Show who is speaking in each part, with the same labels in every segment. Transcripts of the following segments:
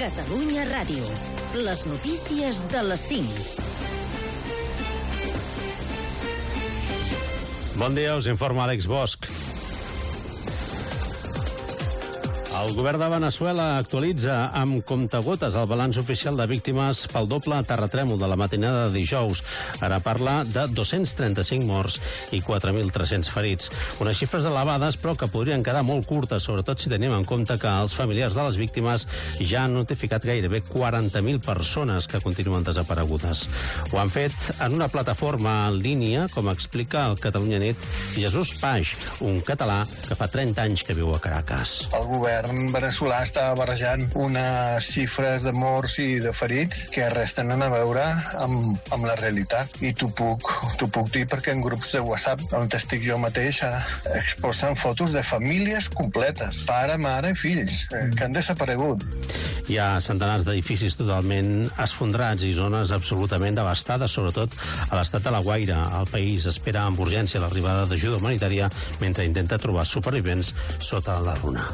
Speaker 1: Catalunya Ràdio. Les notícies de les 5.
Speaker 2: Bon dia, us informa Àlex Bosch. El govern de Veneçuela actualitza amb comptagotes el balanç oficial de víctimes pel doble terratrèmol de la matinada de dijous. Ara parla de 235 morts i 4.300 ferits. Unes xifres elevades, però que podrien quedar molt curtes, sobretot si tenim en compte que els familiars de les víctimes ja han notificat gairebé 40.000 persones que continuen desaparegudes. Ho han fet en una plataforma en línia, com explica el Catalunya Nit Jesús Paix, un català que fa 30 anys que viu a Caracas.
Speaker 3: El govern veneçolà està barrejant unes xifres de morts i de ferits que res tenen a veure amb la realitat. I t'ho puc dir perquè en grups de WhatsApp, on estic jo mateix, exposen fotos de famílies completes, pare, mare i fills, que han desaparegut.
Speaker 2: Hi ha centenars d'edificis totalment esfondrats i zones absolutament devastades, sobretot a l'estat de La Guaira. El país espera amb urgència l'arribada d'ajuda humanitària mentre intenta trobar supervivents sota la runa.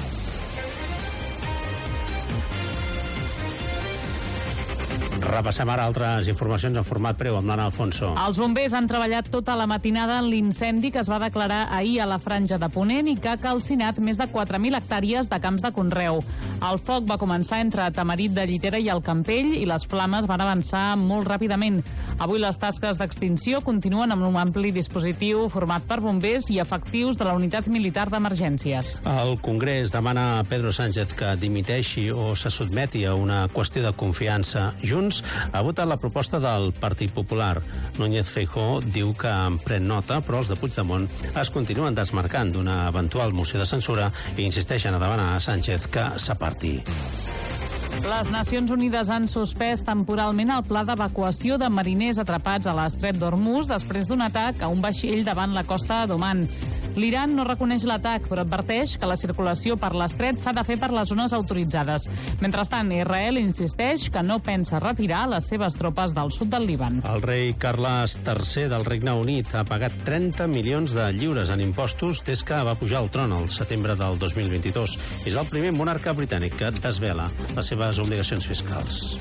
Speaker 2: Repassem ara altres informacions en format breu amb l'Anna Alfonso.
Speaker 4: Els bombers han treballat tota la matinada en l'incendi que es va declarar ahir a la Franja de Ponent i que ha calcinat més de 4.000 hectàrees de camps de conreu. El foc va començar entre Tamarit de Llitera i el Campell i les flames van avançar molt ràpidament. Avui les tasques d'extinció continuen amb un ampli dispositiu format per bombers i efectius de la Unitat Militar d'Emergències.
Speaker 2: El Congrés demana a Pedro Sánchez que dimiteixi o se sotmeti a una qüestió de confiança. Junts ha votat la proposta del Partit Popular. Núñez Feijóo diu que en pren nota, però els de Puigdemont es continuen desmarcant d'una eventual moció de censura i insisteixen a demanar a Sánchez que s'aparti.
Speaker 4: Les Nacions Unides han suspès temporalment el pla d'evacuació de mariners atrapats a l'estret d'Hormuz després d'un atac a un vaixell davant la costa d'Oman. L'Iran no reconeix l'atac, però adverteix que la circulació per l'estret s'ha de fer per les zones autoritzades. Mentrestant, Israel insisteix que no pensa retirar les seves tropes del sud del Líban.
Speaker 2: El rei Carles III del Regne Unit ha pagat 30 milions de lliures en impostos des que va pujar al tron al setembre del 2022. És el primer monarca britànic que desvela les seves obligacions fiscals.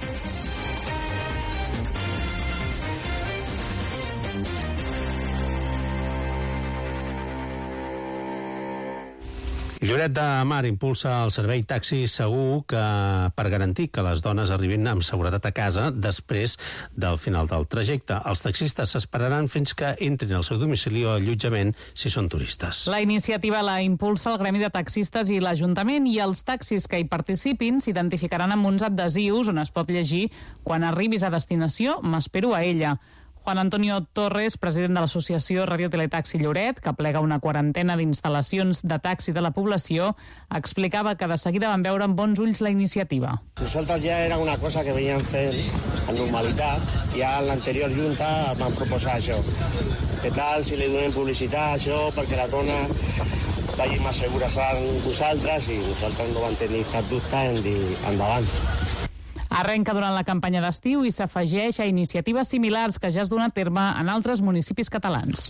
Speaker 2: Lloret de Mar impulsa el servei taxi segur per garantir que les dones arribin amb seguretat a casa després del final del trajecte. Els taxistes s'esperaran fins que entrin al seu domicili o allotjament si són turistes.
Speaker 4: La iniciativa la impulsa el Gremi de Taxistes i l'Ajuntament, i els taxis que hi participin s'identificaran amb uns adhesius on es pot llegir: quan arribis a destinació, m'espero a ella. Juan Antonio Torres, president de l'associació Radio Teletaxi Lloret, que plega una quarantena d'instal·lacions de taxi de la població, explicava que de seguida van veure amb bons ulls la iniciativa.
Speaker 5: Nosaltres ja era una cosa que veníem fent en normalitat. Ja en l'anterior junta van proposar això. Què tal si li donem publicitat a això perquè la dona vagi més segures amb vosaltres, i nosaltres no vam tenir cap dubte en dir endavant.
Speaker 4: Arrenca durant la campanya d'estiu i s'afegeix a iniciatives similars que ja es duen a terme en altres municipis catalans.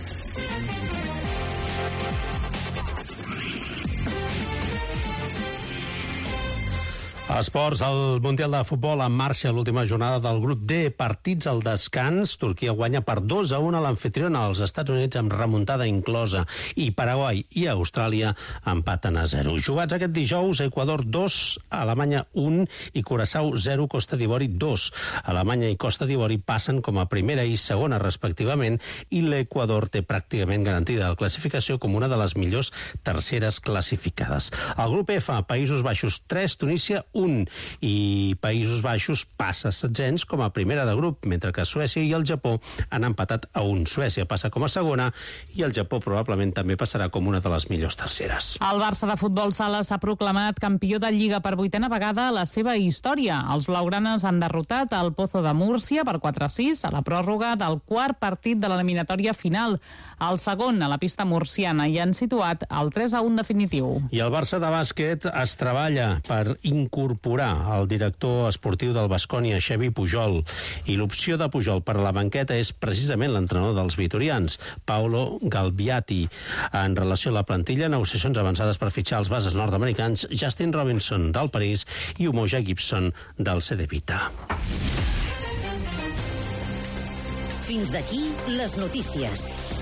Speaker 2: Esports, el Mundial de Futbol en marxa, l'última jornada del grup D, partits al descans. Turquia guanya per 2-1 a l'amfitriona, als Estats Units amb remuntada inclosa, i Paraguai i Austràlia empaten a 0. Jugats aquest dijous, Equador 2, Alemanya 1 i Curaçao 0, Costa d'Ivori 2. Alemanya i Costa d'Ivori passen com a primera i segona respectivament, i l'Equador té pràcticament garantida la classificació com una de les millors terceres classificades. El grup F, Països Baixos 3, Tunísia 1, i Països Baixos passa setzents com a primera de grup, mentre que Suècia i el Japó han empatat a 1. Suècia passa com a segona i el Japó probablement també passarà com una de les millors terceres.
Speaker 4: El Barça de futbol sala s'ha proclamat campió de Lliga per 8a vegada a la seva història. Els blaugranes han derrotat el Pozo de Múrcia per 4-6 a la pròrroga del quart partit de l'eliminatòria final. El segon a la pista murciana, i han situat el 3-1 definitiu.
Speaker 2: I el Barça de bàsquet es treballa per incorporar incorporar el director esportiu del Baskonia, Xavi Pujol, i l'opció de Pujol per a la banqueta és precisament l'entrenador dels vitorians, Paolo Galbiati. En relació a la plantilla, negociacions avançades per fitxar els bases nord-americans Justin Robinson del París i Umoja Gibson del CD Vita.
Speaker 1: Fins aquí les notícies.